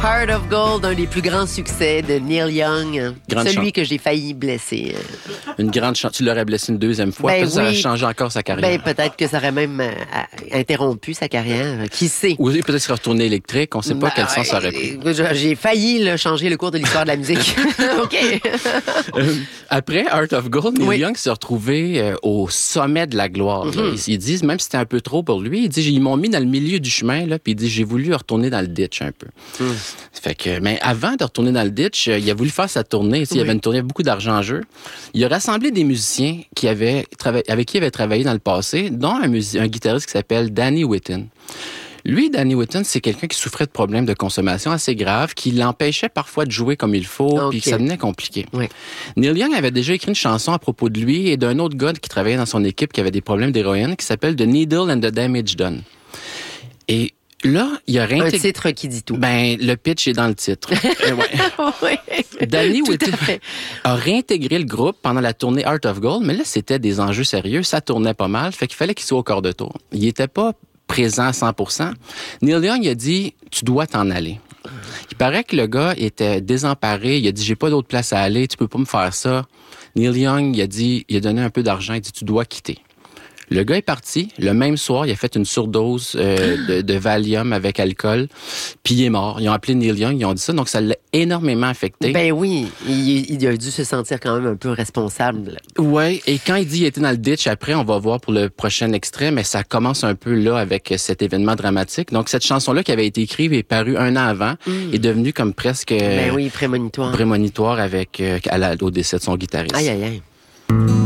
Heart of Gold, un des plus grands succès de Neil Young. Celui que j'ai failli blesser. Une grande chance. Tu l'aurais blessé une deuxième fois. Ben ça aurait changé encore sa carrière. Peut-être que ça aurait même interrompu sa carrière. Qui sait? Ou peut-être serait retourné électrique. On ne sait pas quel sens ça aurait pris. J'ai failli changer le cours de l'histoire de la musique. OK. Après Heart of Gold, Neil Young s'est retrouvé au sommet de la gloire. Ils disent, même si c'était un peu trop pour lui, ils m'ont mis dans le milieu du chemin, là, puis il dit, j'ai voulu retourner dans le ditch un peu. Fait que, mais avant de retourner dans le ditch, il a voulu faire sa tournée. Il y avait une tournée, beaucoup d'argent en jeu. Il a rassemblé des musiciens avec qui il avait travaillé dans le passé, dont un guitariste qui s'appelle Danny Whitten. Lui, Danny Whitten, c'est quelqu'un qui souffrait de problèmes de consommation assez graves, qui l'empêchait parfois de jouer comme il faut, puis que ça devenait compliqué. Oui. Neil Young avait déjà écrit une chanson à propos de lui et d'un autre gars qui travaillait dans son équipe qui avait des problèmes d'héroïne, qui s'appelle The Needle and the Damage Done. Et là, il y a un titre qui dit tout. Le pitch est dans le titre. Danny Whitten a réintégré le groupe pendant la tournée Heart of Gold, mais là, c'était des enjeux sérieux. Ça tournait pas mal, fait qu'il fallait qu'il soit au quart de tour. Il était pas présent à 100%. Neil Young a dit, tu dois t'en aller. Il paraît que le gars était désemparé. Il a dit, j'ai pas d'autre place à aller, tu peux pas me faire ça. Neil Young, il a donné un peu d'argent, il a dit, tu dois quitter. Le gars est parti. Le même soir, il a fait une surdose de Valium avec alcool, puis il est mort. Ils ont appelé Neil Young, ils ont dit ça, donc ça l'a énormément affecté. Ben oui, il a dû se sentir quand même un peu responsable. Ouais, et quand il dit qu'il était dans le ditch, après, on va voir pour le prochain extrait, mais ça commence un peu là avec cet événement dramatique. Donc cette chanson-là qui avait été écrite et parue un an avant est devenue comme presque... prémonitoire. Prémonitoire avec au décès de son guitariste. Aïe, aïe, aïe.